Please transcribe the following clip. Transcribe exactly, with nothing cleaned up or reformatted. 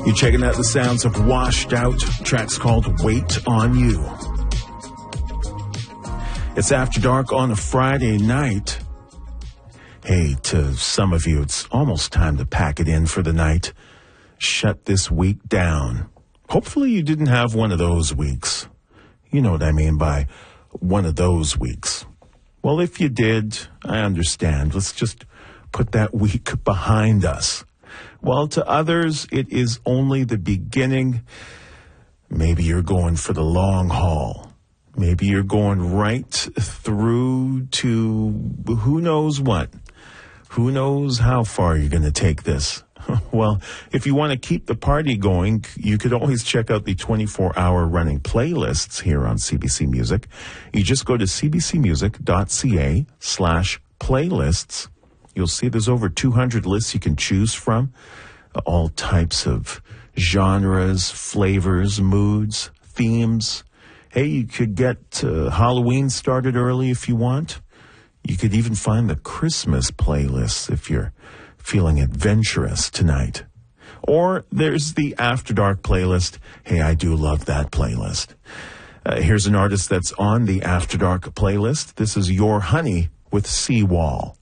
You're checking out the sounds of Washed Out. Track's called Wait on You. It's After Dark on a Friday night. Hey, to some of you, it's almost time to pack it in for the night. Shut this week down. Hopefully you didn't have one of those weeks. You know what I mean by one of those weeks. Well, if you did, I understand. Let's just put that week behind us. Well, to others, it is only the beginning. Maybe you're going for the long haul. Maybe you're going right through to who knows what. Who knows how far you're going to take this. Well, if you want to keep the party going, you could always check out the twenty-four hour running playlists here on C B C Music. You just go to cbcmusic.ca slash playlists. You'll see there's over two hundred lists you can choose from. All types of genres, flavors, moods, themes. Hey, you could get uh, Halloween started early if you want. You could even find the Christmas playlists if you're feeling adventurous tonight. Or there's the After Dark playlist. Hey, I do love that playlist. Uh, here's an artist that's on the After Dark playlist. This is Your Honey with Seawall.